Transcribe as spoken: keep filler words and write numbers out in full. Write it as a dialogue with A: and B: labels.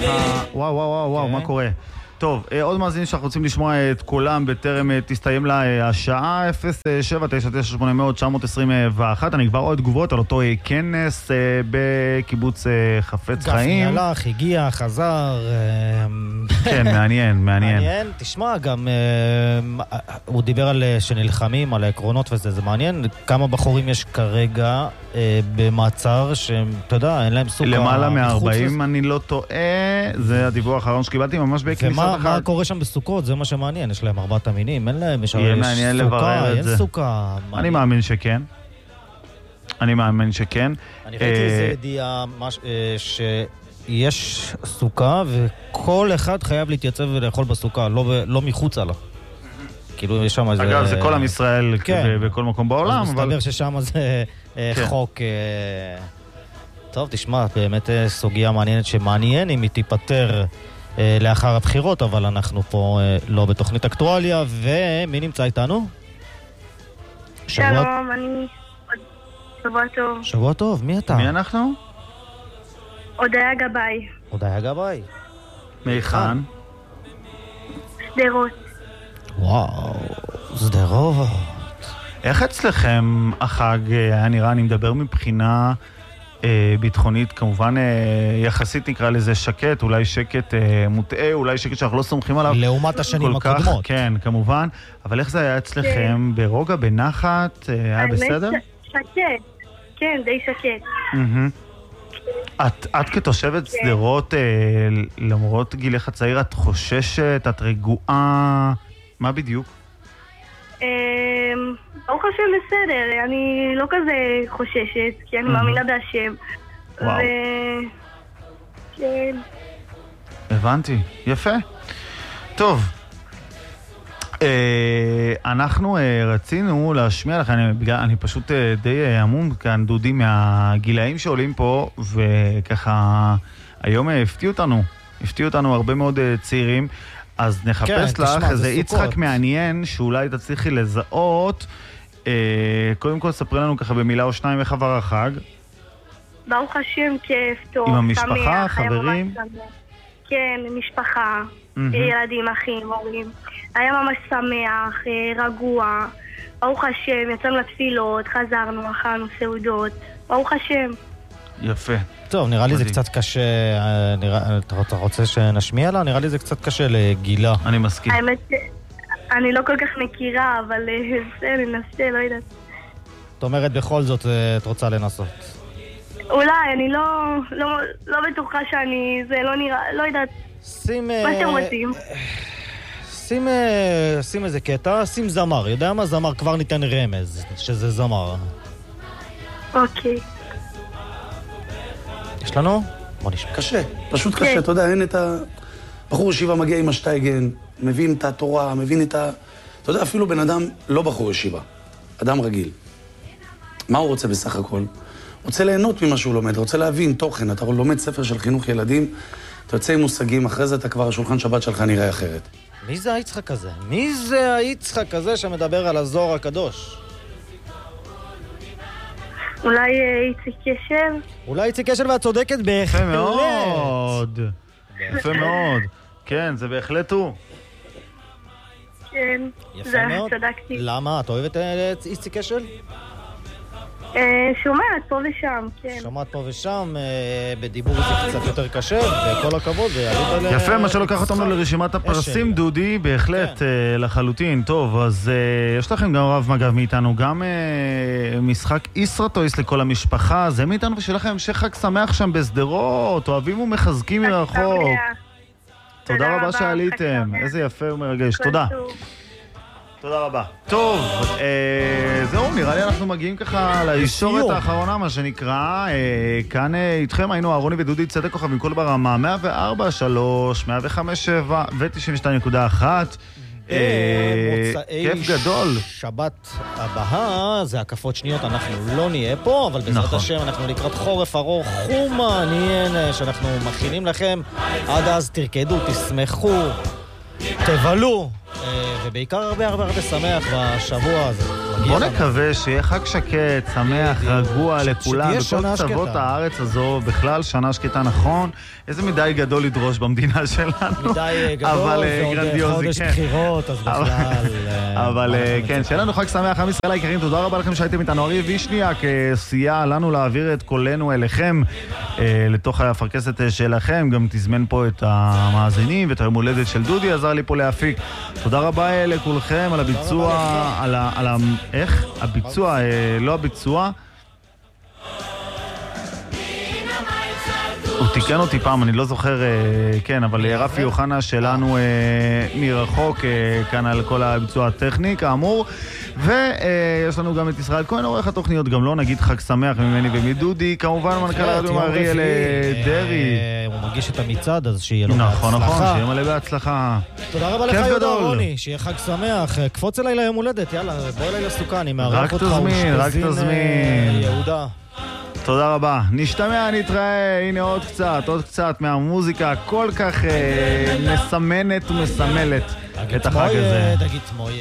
A: ככה, וואו וואו וואו וואו, מה קורה? טוב, עוד מאזינים שאנחנו רוצים לשמוע את כולם בטרם תסתיים לה השעה אפס שבע תשע תשע שמונה תשע עשרים ואחת. אני כבר עוד תגובות על אותו כנס בקיבוץ חפץ חיים.
B: גפני הלך, הגיע, חזר.
A: כן, מעניין, מעניין.
B: מעניין, תשמע, גם הוא דיבר על שנלחמים, על העקרונות וזה, זה מעניין. כמה בחורים יש כרגע במעצר שהם, אתה יודע, אין להם סוכה.
A: למעלה מ-ארבעים, אני לא טועה, זה הדיווח האחרון שקיבלתי ממש בכניסת אחת.
B: מה קורה שם בסוכות? זה מה שמעניין. יש להם ארבעת המינים, אין להם, יש
A: יהיה מעניין לברר את זה.
B: אין סוכה.
A: אני מאמין שכן. אני מאמין שכן.
B: אני ראיתי איזה ידיעה שיש סוכה וכל אחד חייב להתייצב ולאכול בסוכה, לא מחוץ עליו. כאילו יש שם איזה...
A: אגב, זה כל עם ישראל בכל מקום בעולם.
B: אז מסתבר ששם זה חוק... טוב, תשמע, באמת סוגיה מעניינת שמעניין אם היא תיפטר לאחר הבחירות, אבל אנחנו פה לא בתוכנית אקטואליה. ומי נמצא איתנו?
C: שלום, אני... שבוע טוב.
B: שבוע טוב, מי אתה?
A: מי אנחנו?
C: הודיה גבאי.
B: הודיה גבאי.
A: מהיכן?
C: שדרות.
B: וואו, שדרות.
A: איך אצלכם החג היה נראה? אני מדבר מבחינה אה, ביטחונית, כמובן אה, יחסית נקרא לזה שקט, אולי שקט אה, מוטעה, אולי שקט שאנחנו לא סומכים עליו
B: לעומת השנים הקודמות.
A: כן, כמובן. אבל איך זה היה אצלכם? ברוגע, בנחת? אה, היה בסדר?
C: שקט, כן, די שקט.
A: את, את כתושבת שדרות, למרות גילך הצעיר, את חוששת, את רגועה, מה בדיוק?
C: ברוך השם בסדר, אני לא כזה חוששת, כי אני מאמינה בהשם.
A: וואו.
C: כן.
A: הבנתי, יפה. טוב. אנחנו רצינו להשמיע לכם, אני פשוט די המום כאן דודי מהגילאים שעולים פה, וככה היום הפתיעו אותנו, הפתיעו אותנו הרבה מאוד צעירים, אז נחפש לך איזה יצחק מעניין שאולי תצליחי לזהות. קודם כל ספרי לנו ככה במילה או שניים איך עבר החג.
C: ברוך השם, כיף, טוב,
A: עם המשפחה, חברים?
C: כן, משפחה, ילדים, אחים, הורים. היה ממש שמח, רגוע, ברוך השם, יצאנו לתפילות, חזרנו, אכלנו סעודות, ברוך השם.
A: יפה.
B: טוב, נראה לי זה קצת קשה, אתה רוצה שנשמיע לה? נראה לי זה קצת קשה לגילה.
A: אני מסכים.
C: האמת, אני לא כל כך מכירה, אבל זה ננסה, לא יודעת.
B: זאת אומרת, בכל זאת את רוצה לנסות.
C: אולי, אני לא, לא, לא בטוחה שאני, זה לא נראה, לא יודעת.
B: שים...
C: מה אתם רוצים?
B: שים, שים איזה קטע, שים זמר. יודע מה? זמר, כבר ניתן רמז, שזה זמר.
C: אוקיי.
B: יש לנו? בוא נשמע.
D: קשה, פשוט קשה. אתה יודע, אין את ה... בחור ישיבה מגיע עם השטייגן, מבין את התורה, מבין את ה... אתה יודע, אפילו בן אדם לא בחור ישיבה, אדם רגיל. מה הוא רוצה בסך הכל? רוצה ליהנות ממה שהוא לומד, רוצה להבין תוכן. אתה לומד ספר של חינוך ילדים, אתה יוצא עם מושגים, אחרי זה אתה כבר, השולחן שבת שלך נראה אחרת.
B: מי זה היצחק הזה? מי זה היצחק הזה שמדבר על הזוהר הקדוש?
C: אולי איציק קשב?
B: אולי איציק קשב, ואת צודקת בהחלט.
A: יפה מאוד. יפה מאוד. כן, זה בהחלט הוא.
C: כן,
B: יפה מאוד.
C: צדקתי.
B: למה? את אוהבת את איציק קשב?
C: שומעת פה ושם, כן.
B: שומעת פה ושם, בדיבור זה קצת יותר קשה, וכל הכבוד.
A: יפה, מה שלוקח אותנו לרשימת הפרסים, דודי, בהחלט לחלוטין. טוב, אז יש לכם גם רב מגב מאיתנו, גם משחק ישרטויס לכל המשפחה, זה מאיתנו ושיהיה לכם המשך חג שמח שם בסדרות, אוהבים ומחזקים מרחוק. תודה רבה שעליתם, איזה יפה ומרגש, תודה. תודה רבה. טוב, אה, זהו, נראה לי אנחנו מגיעים ככה לישורת האחרונה, מה שנקרא. אה, כאן אה, איתכם היינו אהרוני ודודי צדק כוכבים כל ברמה, מאה וארבע שלוש, מאה וחמש שבע ו-תשעים ושתיים נקודה אחת. אה, כיף גדול.
B: שבת הבאה, זה הקפות שניות, אנחנו לא נהיה פה, אבל בעזרת
A: נכון.
B: השם אנחנו לקראת חורף ארוך ומעניין שאנחנו מכינים לכם. עד אז תרקדו, תשמחו, תבלו. ובעיקר הרבה הרבה הרבה שמח בשבוע הזה.
A: בוא נקווה שיהיה חג שקט, שמח, רגוע לכולם, בכל קצוות הארץ הזו, בכלל שנה שקטה, נכון. איזה מדי גדול לדרוש במדינה שלנו.
B: מדי גדול, ועוד חודש בחירות, אז בכלל...
A: אבל כן, שיהיה לנו חג שמח, עם ישראל היקרים, תודה רבה לכם שהייתם איתנו. ארי וישניאק סייע לנו להעביר את קולנו אליכם, לתוך הפרקסת שלכם, גם תזמן פה את המאזינים ואת היום הולדת של דודי, עזר לי פה להפיק. תודה רבה לכולכם על הביצוע, על ה... על ה... איך? הביצוע, לא הביצוע. הוא תיקן אותי פעם, אני לא זוכר, כן, אבל רפי יוחנה שלנו מרחוק כאן על כל הביצוע הטכני, כאמור. ויש לנו גם את ישראל כהן, עורך התוכניות, גם לא נגיד חג שמח ממני ומדודי, כמובן מנכ"ל הרדיו אריאל דרעי.
B: הוא מרגיש את המצעד, אז שיהיה לו בהצלחה.
A: נכון, נכון, שיהיה מלא בהצלחה.
B: תודה רבה לך יהודה רוני, שיהיה חג שמח. קפוץ אליי ליום הולדת, יאללה, בוא אליי לסוכה, אני מערך אותך.
A: רק תזמין, רק תזמין.
B: יהודה.
A: תודה רבה. נשתמע, נתראה. הנה עוד קצת, עוד קצת מהמוזיקה כל כך מסמנת ומסמלת את החג הזה.
B: תגיד סמוי.